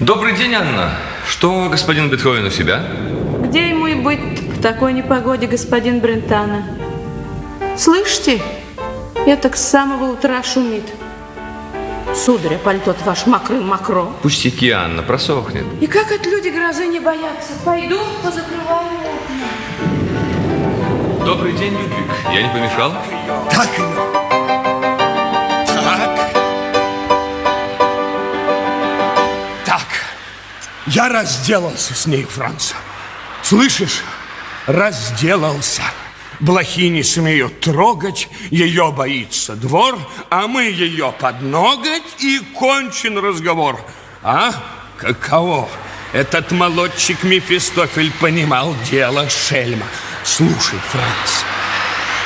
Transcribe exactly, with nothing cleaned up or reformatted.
Добрый день, Анна. Что господин Бетховен у себя? Где ему и быть в такой непогоде, господин Брентано? Слышите? Это с самого утра шумит. Сударь, пальто ваш мокрым-мокро. Пустяки, Анна, просохнет. И как от люди грозы не боятся? Пойду позакрываю окна. Добрый день, Людвиг. Я не помешал? Так ее. Так. Так. Я разделался с ней, Франц. Слышишь? Разделался. Блохи не смеют трогать, ее боится двор, а мы ее под ноготь, и кончен разговор. А? Каково? Этот молодчик Мефистофель понимал дело, шельма. Слушай, Франц,